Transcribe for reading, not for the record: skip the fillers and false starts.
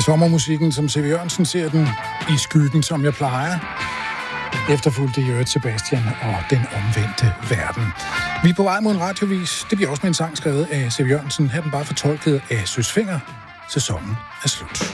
Sommermusikken, som C.V. Jørgensen ser den, I skyggen, som jeg plejer. Efterfulgte Jørgen Sebastian og Den omvendte verden. Vi er på vej mod en radiovis. Det bliver også med en sang skrevet af C.V. Jørgensen. Her den bare fortolket af Søs Fenger. Sæsonen er slut.